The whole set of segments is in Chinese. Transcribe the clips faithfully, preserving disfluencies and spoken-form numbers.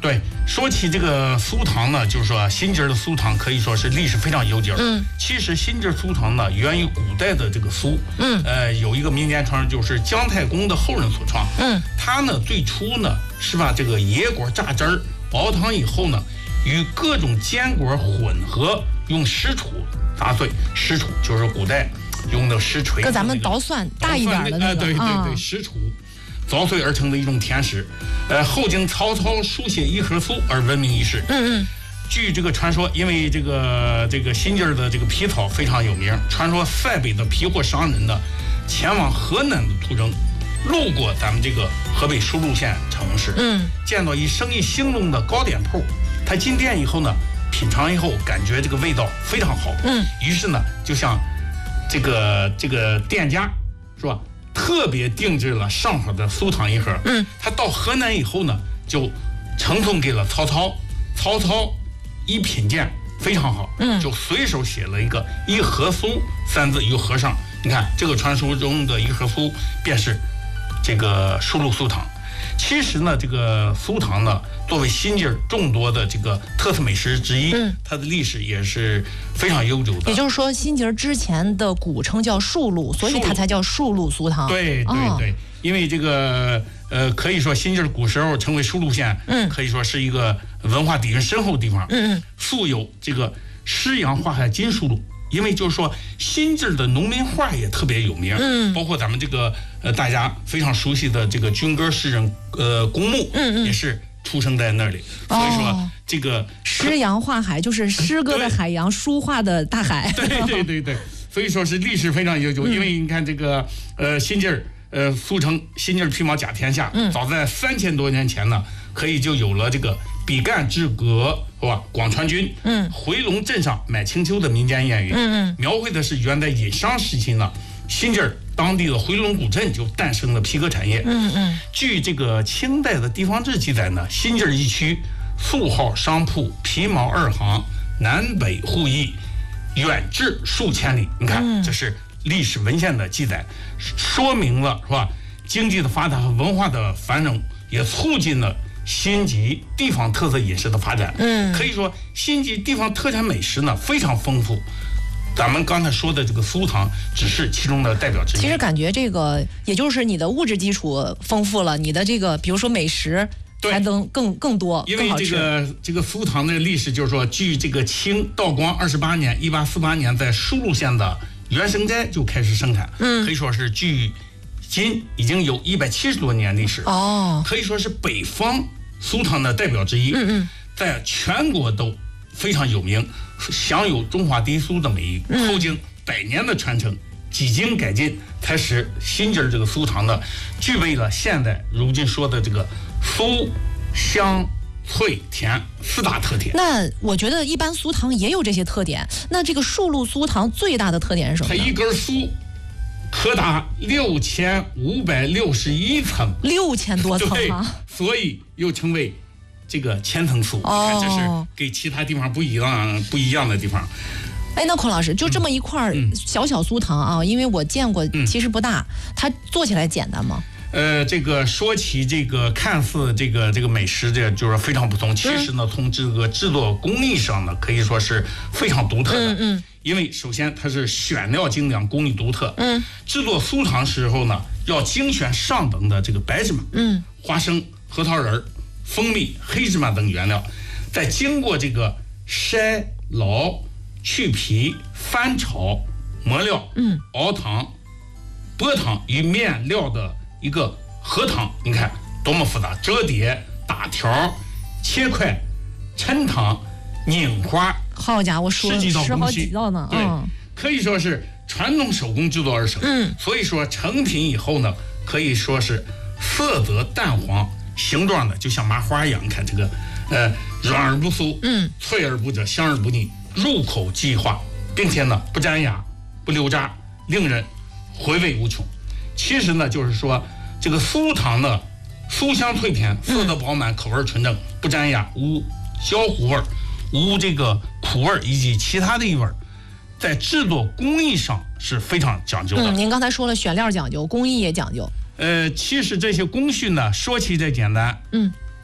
对，说起这个酥糖呢，就是说新街的酥糖可以说是历史非常悠久。 嗯， 其实新街酥糖呢源于古代的这个苏。 嗯， 呃，有一个民间传说，就是姜太公的后人所创。 嗯， 他呢最初呢是把这个野果榨汁儿熬汤以后呢，与各种坚果混合，用石杵砸碎。石杵就是古代用的石锤， 跟咱们捣蒜大一点的那个， 呃，对对对，石杵凿碎而成的一种甜食。呃，后经曹操书写一盒酥而闻名一世。 嗯嗯。 据这个传说，因为这个这个新街的这个皮草非常有名，传说塞北的皮货商人呢，前往河南的途中，路过咱们这个河北舒鹿县城市， 嗯， 见到一生意兴隆的糕点铺，他进店以后呢，品尝以后感觉这个味道非常好， 嗯， 于是呢，就像这个这个店家是吧，特别定制了上好的酥糖一盒， 嗯， 他到河南以后呢，就呈送给了曹操，曹操一品鉴非常好， 嗯， 就随手写了一个一盒酥三字，又合上。你看这个传说中的一盒酥，便是这个舒鹿酥糖。其实呢，这个酥糖呢，作为新街众多的这个特色美食之一， 嗯， 它的历史也是非常悠久的。 也就是说，新街之前的古称叫束鹿，所以它才叫束鹿酥糖。 对对对，哦、因为这个呃，可以说新街古时候成为舒鹿县， 嗯， 可以说是一个文化底蕴深厚的地方， 嗯嗯， 素有这个诗阳画海金舒鹿。因为就是说新街的农民画也特别有名， 嗯， 包括咱们这个呃大家非常熟悉的这个军歌诗人呃公墓， 嗯嗯， 也是出生在那里，所以说、哦、这个诗阳画海就是诗歌的海洋，书画的大海， 对对对对，所以说是历史非常悠久。嗯、因为你看这个呃新街呃俗称新街皮毛甲天下， 嗯， 早在三千多年前呢，可以就有了这个比干之革是吧？广川军， 嗯， 回龙镇上买青丘的民间谚语， 嗯嗯， 描绘的是元代殷商时期呢，新街当地的回龙古镇就诞生了皮革产业， 嗯嗯。 据这个清代的地方志记载呢，新街一区素号商铺皮毛二行，南北互易，远至数千里。你看， 嗯、 这是历史文献的记载，说明了是吧？经济的发达和文化的繁荣，也促进了新集地方特色饮食的发展。 嗯， 可以说新集地方特产美食呢非常丰富。咱们刚才说的这个酥糖只是其中的代表之一。 其实感觉这个也就是你的物质基础丰富了，你的这个比如说美食才能更更多， 因为这个这个酥糖的历史就是说，据这个清道光二十八年（一八四八年）在舒鹿县的原生斋就开始生产， 嗯， 可以说是距今已经有一百七十多年历史哦， 可以说是北方酥糖的代表之一， 嗯嗯， 在全国都非常有名，享有中华第一酥的美誉。 嗯、 后经百年的传承，几经改进，才使新街这个酥糖呢，具备了现代如今说的这个酥、香、脆、甜四大特点。 那我觉得一般酥糖也有这些特点。那这个束鹿酥糖最大的特点是什么？ 它一根酥可达六千五百六十一层， 六千多层啊！ 所以又称为这个千层酥。 哦， 这是给其他地方不一样不一样的地方。 哎，那孔老师，就这么一块小小酥糖啊，嗯、因为我见过，其实不大，嗯、它做起来简单吗？ 呃，这个说起这个看似这个这个美食，这就是非常不同。其实呢，从这个制作工艺上呢，可以说是非常独特的。 嗯嗯。 因为首先它是选料精良，工艺独特。 嗯。 制作酥糖时候呢，要精选上等的这个白芝麻、 嗯、 花生、核桃仁、蜂蜜、黑芝麻等原料，再经过这个筛、捞、去皮、翻炒、磨料、 嗯、 熬糖、剥糖与面料的一个合糖，你看多么复杂！折叠、打条、切块、抻糖、拧花， 好家伙，说十好几道呢。 对， 嗯、 可以说是传统手工制作而成。 嗯， 所以说成品以后呢，可以说是色泽淡黄，形状呢就像麻花一样。你看这个，呃，软而不酥， 嗯， 脆而不折，香而不腻，入口即化，并且呢不粘牙、不留渣，令人回味无穷。其实呢，就是说这个酥糖呢，酥香脆甜，色泽饱满，口味纯正，不粘牙，无焦糊味，无这个苦味以及其他的异味，在制作工艺上是非常讲究的。 嗯，您刚才说了选料讲究，工艺也讲究。 呃，其实这些工序呢，说起来简单， 嗯，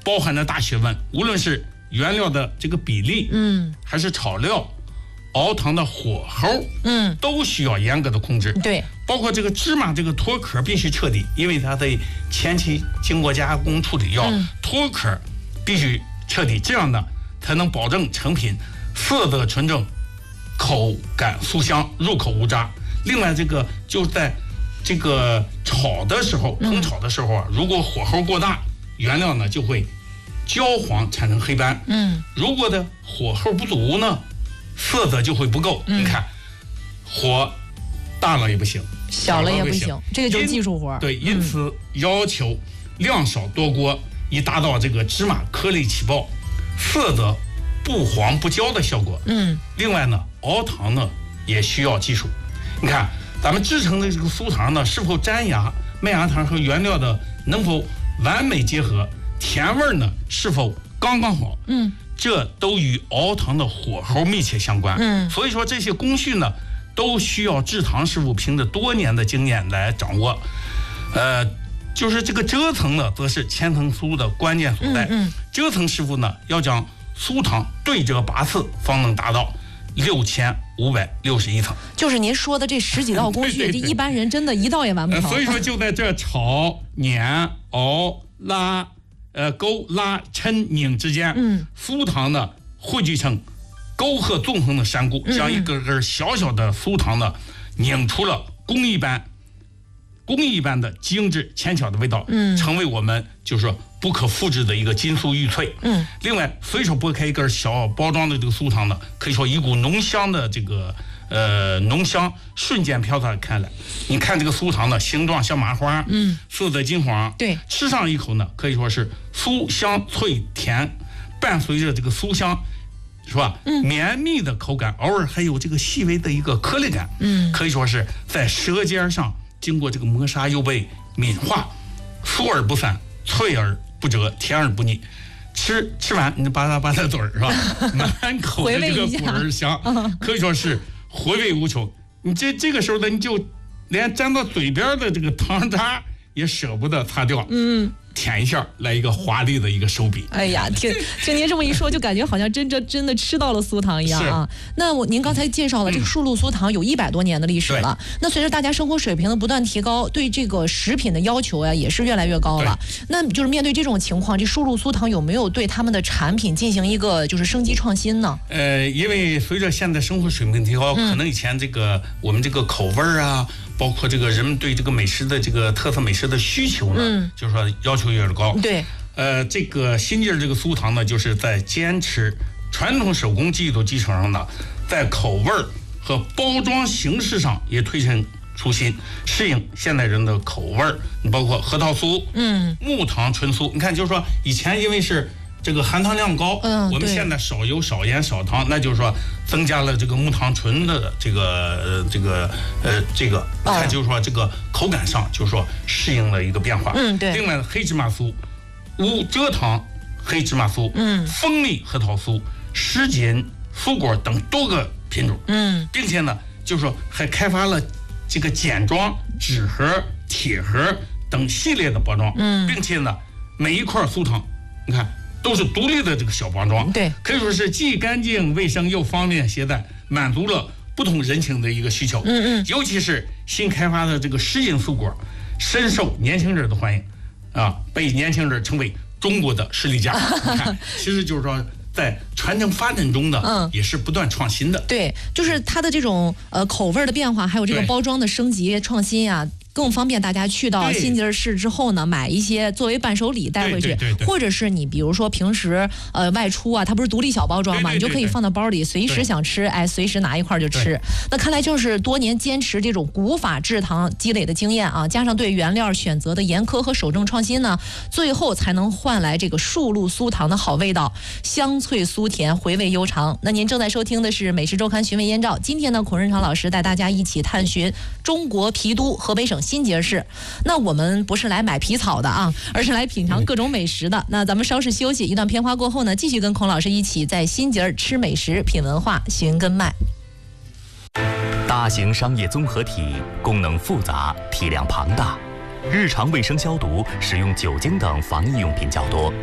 包含着大学问，无论是原料的这个比例， 嗯， 还是炒料、熬汤的火候， 嗯， 都需要严格的控制。 对， 包括这个芝麻这个脱壳必须彻底，因为它得前期经过加工处理，要脱壳必须彻底，这样呢才能保证成品色泽纯正、口感酥香、入口无渣。另外，这个就在这个炒的时候，烹炒的时候啊，如果火候过大，原料呢就会焦黄产生黑斑。 嗯， 如果的火候不足呢，色泽就会不够。 嗯、 你看，火大了也不行， 小了也不行，这个就是技术活。 对，因此要求量少多锅，以达到这个芝麻颗粒起爆、色泽不黄不焦的效果。 嗯， 另外呢，熬糖呢也需要技术。你看，咱们制成的这个酥糖呢，是否粘牙，麦芽糖和原料的能否完美结合，甜味呢是否刚刚好， 嗯， 这都与熬糖的火候密切相关。 嗯， 所以说这些工序呢，都需要制糖师傅凭着多年的经验来掌握。呃，就是这个折层呢，则是千层酥的关键所在。 嗯嗯， 折层师傅呢，要将酥糖对折八次，方能达到六千五百六十一层。 就是您说的这十几道工序， 对对对， 这一般人真的一道也完不成。 呃、所以说，就在这炒、碾、熬、拉、呃勾、拉、抻、拧之间， 嗯， 酥糖呢汇聚成沟壑纵横的山谷，将一根根小小的酥糖呢拧出了工艺般、工艺般的精致纤巧的味道， 嗯， 成为我们就是说不可复制的一个金酥玉脆。 嗯， 另外，随手剥开一根小包装的这个酥糖呢，可以说一股浓香的这个呃浓香瞬间飘洒开来。你看这个酥糖呢，形状像麻花， 嗯， 色泽金黄， 对， 吃上一口呢，可以说是酥香脆甜，伴随着这个酥香，是吧？ 嗯， 绵密的口感，偶尔还有这个细微的一个颗粒感， 嗯， 可以说是在舌尖上经过这个磨砂又被抿化，酥而不散，脆而不折，甜而不腻。吃吃完你吧嗒吧嗒嘴儿是吧？满口的这个果儿香，可以说是回味无穷。你这这个时候呢，你就连沾到嘴边的这个糖渣也舍不得擦掉， 嗯， 舔一下，来一个华丽的一个手笔。 哎呀，听听您这么一说，就感觉好像真真真的吃到了酥糖一样啊。那我您刚才介绍了这个树露酥糖有一百多年的历史了。嗯、那随着大家生活水平的不断提高，对这个食品的要求呀也是越来越高了。那就是面对这种情况，这树露酥糖有没有对他们的产品进行一个就是升级创新呢？ 呃，因为随着现在生活水平提高，嗯、可能以前这个我们这个口味啊。包括这个人们对这个美食的这个特色美食的需求呢，嗯、就是说要求越来越高。 对， 呃，这个新劲儿这个酥糖呢，就是在坚持传统手工技艺的基础上呢，在口味儿和包装形式上也推陈出新，适应现代人的口味儿。你包括核桃酥、嗯，木糖醇酥，你看就是说以前因为是这个含糖量高， 嗯， 我们现在少油少盐少糖，那就是说增加了这个木糖醇的这个呃这个呃这个，它就是说这个口感上就是说适应了一个变化。 嗯，对。 另外黑芝麻酥、无蔗糖黑芝麻酥、嗯，蜂蜜核桃酥、什锦蔬果等多个品种。嗯，并且呢，就是说还开发了这个简装、纸盒、铁盒等系列的包装。嗯，并且呢，每一块酥糖，你看。都是独立的这个小包装， 对， 可以说是既干净卫生又方便携带，满足了不同人群的一个需求。嗯嗯，尤其是新开发的这个什锦酥果，深受年轻人的欢迎，啊，被年轻人称为中国的士力架。你看，其实就是说。在传承发展中呢，嗯，也是不断创新的。 对，就是它的这种呃口味的变化，还有这个包装的升级创新呀、啊，更方便大家去到新集市之后呢，买一些作为伴手礼带回去， 对对对对， 或者是你比如说平时呃外出啊，它不是独立小包装嘛，你就可以放到包里，随时想吃，哎，随时拿一块就吃。那看来就是多年坚持这种古法制糖积累的经验啊，加上对原料选择的严苛和守正创新呢，最后才能换来这个树露酥糖的好味道，香脆酥甜，回味悠长。那您正在收听的是《美食周刊》寻味燕赵，今天呢，孔润长老师带大家一起探寻中国皮都河北省新节市。那我们不是来买皮草的啊，而是来品尝各种美食的。那咱们稍事休息，一段片花过后呢，继续跟孔老师一起在新节吃美食、品文化、寻根脉。 大型商业综合体功能复杂，体量庞大，日常卫生消毒使用酒精等防疫用品较多。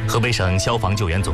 河北省消防救援总